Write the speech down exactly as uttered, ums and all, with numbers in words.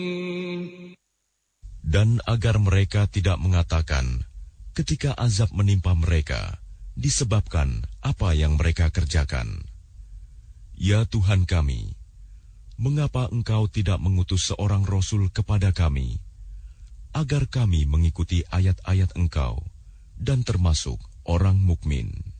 Dan agar mereka tidak mengatakan ketika azab menimpa mereka disebabkan apa yang mereka kerjakan, "Ya Tuhan kami, mengapa Engkau tidak mengutus seorang Rasul kepada kami, agar kami mengikuti ayat-ayat Engkau dan termasuk orang mukmin?"